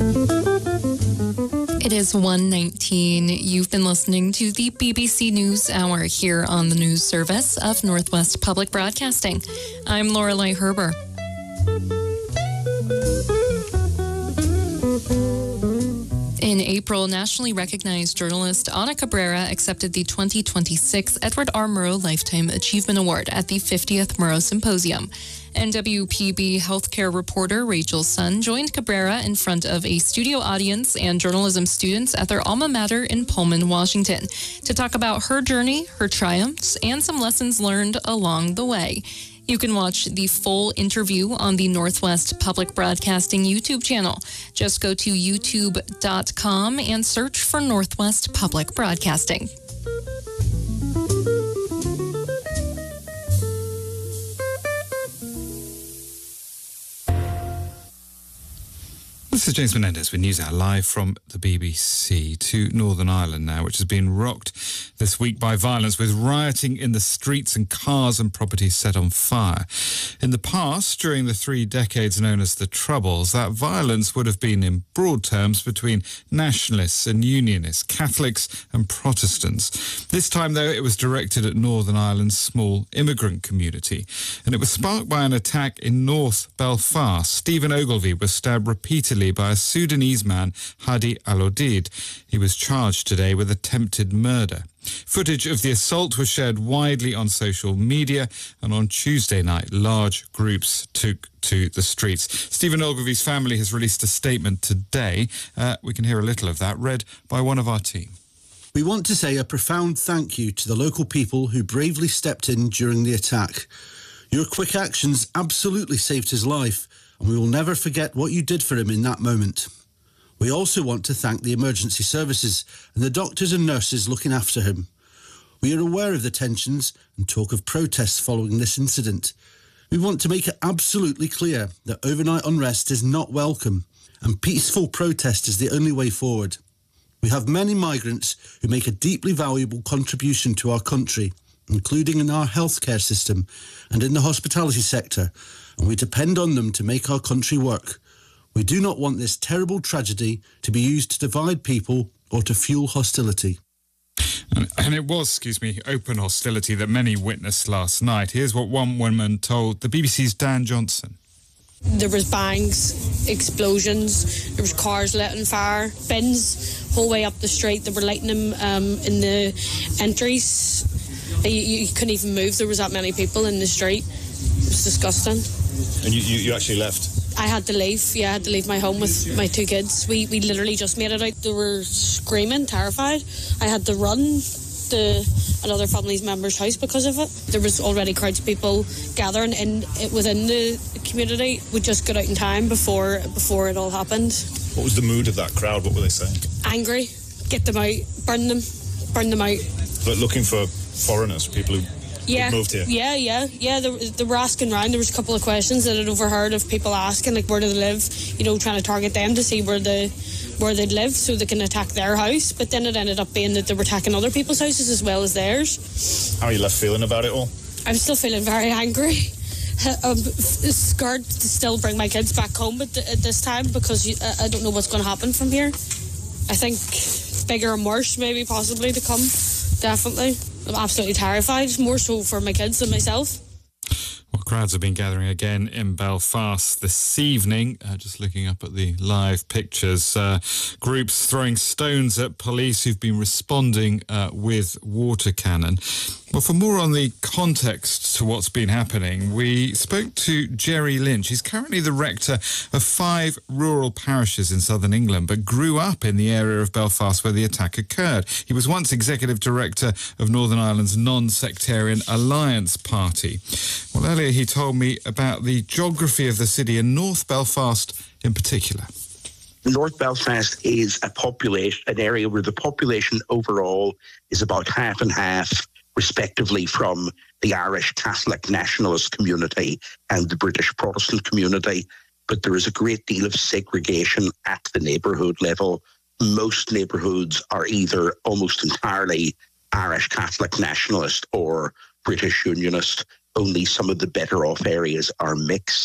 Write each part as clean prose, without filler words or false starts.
It is 1:19. You've been listening to the BBC News Hour here on the news service of Northwest Public Broadcasting. I'm Lorelei Herber. In April, nationally recognized journalist Ana Cabrera accepted the 2026 Edward R. Murrow Lifetime Achievement Award at the 50th Murrow Symposium. NWPB healthcare reporter Rachel Sun joined Cabrera in front of a studio audience and journalism students at their alma mater in Pullman, Washington, to talk about her journey, her triumphs, and some lessons learned along the way. You can watch the full interview on the Northwest Public Broadcasting YouTube channel. Just go to youtube.com and search for Northwest Public Broadcasting. This is James Menendez with News Hour live from the BBC to Northern Ireland now, which has been rocked this week by violence with rioting in the streets and cars and properties set on fire. In the past, during the 3 decades known as the Troubles, that violence would have been in broad terms between nationalists and unionists, Catholics and Protestants. This time, though, it was directed at Northern Ireland's small immigrant community, and it was sparked by an attack in North Belfast. Stephen Ogilvie was stabbed repeatedly by a Sudanese man, Hadi Al-Odid. He was charged today with attempted murder. Footage of the assault was shared widely on social media, and on Tuesday night, large groups took to the streets. Stephen Ogilvie's family has released a statement today. We can hear a little of that, read by one of our team. We want to say a profound thank you to the local people who bravely stepped in during the attack. Your quick actions absolutely saved his life, and we will never forget what you did for him in that moment. We also want to thank the emergency services and the doctors and nurses looking after him. We are aware of the tensions and talk of protests following this incident. We want to make it absolutely clear that overnight unrest is not welcome, and peaceful protest is the only way forward. We have many migrants who make a deeply valuable contribution to our country, including in our healthcare system and in the hospitality sector, and we depend on them to make our country work. We do not want this terrible tragedy to be used to divide people or to fuel hostility. And it was, open hostility that many witnessed last night. Here's what one woman told the BBC's Dan Johnson. There was bangs, explosions, there was cars lit on fire, bins whole way up the street. They were lighting them in the entries. You couldn't even move. There was that many people in the street. It was disgusting. And you actually left? I had to leave. Yeah, I had to leave my home with my 2 kids. We literally just made it out. They were screaming, terrified. I had to run to another family member's house because of it. There was already crowds of people gathering within the community. We just got out in time before it all happened. What was the mood of that crowd? What were they saying? Angry. Get them out. Burn them out. But looking for foreigners, people who moved here? Yeah. They were asking around. There was a couple of questions that I'd overheard of people asking, like, where do they live? Trying to target them to see where they'd live so they can attack their house. But then it ended up being that they were attacking other people's houses as well as theirs. How are you left feeling about it all? I'm still feeling very angry. I'm scared to still bring my kids back home at this time because I don't know what's going to happen from here. I think bigger and worse, maybe possibly to come. Definitely. I'm absolutely terrified, more so for my kids than myself. Well, crowds have been gathering again in Belfast this evening. Just looking up at the live pictures, groups throwing stones at police who've been responding with water cannon. Well, for more on the context to what's been happening, we spoke to Jerry Lynch. He's currently the rector of 5 rural parishes in southern England, but grew up in the area of Belfast where the attack occurred. He was once executive director of Northern Ireland's non-sectarian Alliance Party. Well, earlier he told me about the geography of the city and North Belfast in particular. North Belfast is an area where the population overall is about half and half, respectively, from the Irish Catholic nationalist community and the British Protestant community. But there is a great deal of segregation at the neighbourhood level. Most neighbourhoods are either almost entirely Irish Catholic nationalist or British Unionist. Only some of the better off areas are mixed.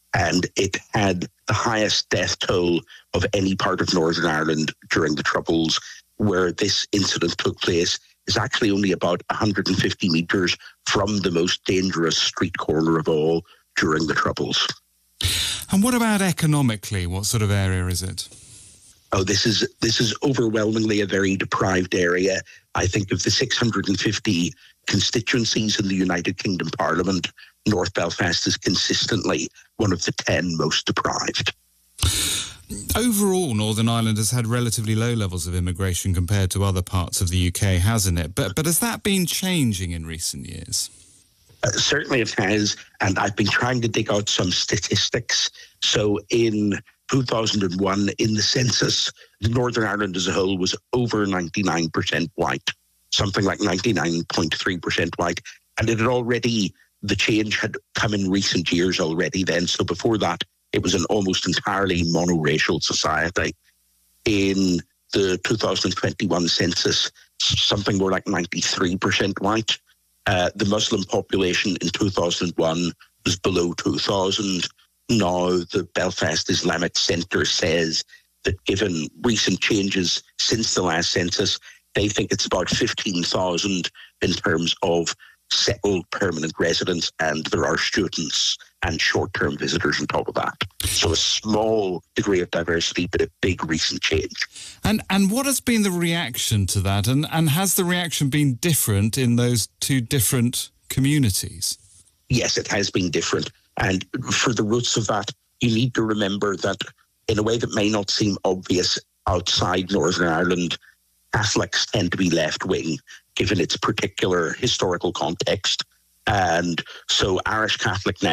and it had the highest death toll of any part of Northern Ireland during the Troubles. Where this incident took place is actually only about 150 metres from the most dangerous street corner of all during the Troubles. And what about economically? What sort of area is it? Oh, this is overwhelmingly a very deprived area. I think of the 650 constituencies in the United Kingdom Parliament, North Belfast is consistently one of the 10 most deprived. Overall, Northern Ireland has had relatively low levels of immigration compared to other parts of the UK, hasn't it? But has that been changing in recent years? Certainly it has, and I've been trying to dig out some statistics. So in 2001, in the census, Northern Ireland as a whole was over 99% white, something like 99.3% white. And it had already, the change had come in recent years already then. So before that, it was an almost entirely monoracial society. In the 2021 census, something more like 93% white. The Muslim population in 2001 was below 2,000. Now the Belfast Islamic Centre says that given recent changes since the last census, they think it's about 15,000 in terms of settled permanent residents, and there are students and short-term visitors on top of that. So a small degree of diversity, but a big recent change. And what has been the reaction to that? And has the reaction been different in those two different communities? Yes, it has been different. And for the roots of that, you need to remember that in a way that may not seem obvious outside Northern Ireland, Catholics tend to be left-wing, given its particular historical context. And so Irish Catholic